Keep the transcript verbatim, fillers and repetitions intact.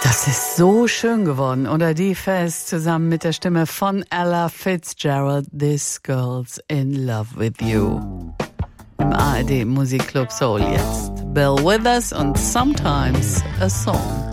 Das ist so schön geworden, oder? Die Fest zusammen mit der Stimme von Ella Fitzgerald, This Girl's in Love with You. Im A R D Musikclub Soul jetzt. Bill Withers und Sometimes a Song.